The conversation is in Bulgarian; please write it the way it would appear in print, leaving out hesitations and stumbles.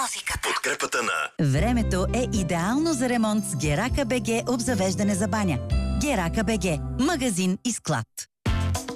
музиката. Подкрепата на Времето е идеално за ремонт с Герака БГ обзавеждане за баня. Герака БГ – магазин и склад.